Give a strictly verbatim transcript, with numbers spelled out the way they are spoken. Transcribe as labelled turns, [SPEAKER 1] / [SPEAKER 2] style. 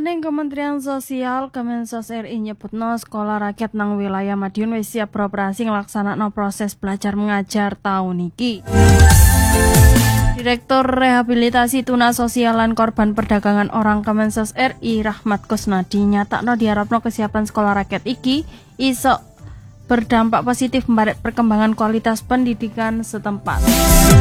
[SPEAKER 1] Ning Kementerian Sosial Kemensos R I nyebutno sekolah rakyat nang wilayah Madiun wis siap beroperasi nglaksanakno proses belajar mengajar tahun iki. Direktur Rehabilitasi Tuna Sosial lan Korban Perdagangan Orang Kemensos R I Rahmat Kusnadi nyatakno diharapno kesiapan sekolah rakyat iki iso berdampak positif membaret perkembangan kualitas pendidikan setempat.